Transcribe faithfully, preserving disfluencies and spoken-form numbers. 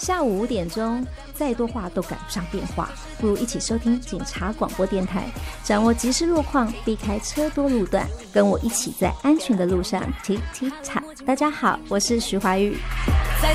下午五点钟，再多话都赶不上变化，不如一起收听警察广播电台，掌握即时路况，避开车多路段，跟我一起在安全的路上 tick tick tock。大家好，我是徐怀钰。